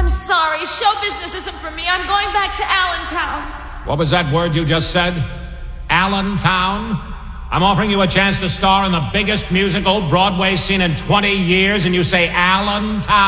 sorry. Show business isn't for me. I'm going back to Allentown. What was that word you just said? Allentown? I'm offering you a chance to star in the biggest musical Broadway seen in 20 years, and you say Allentown?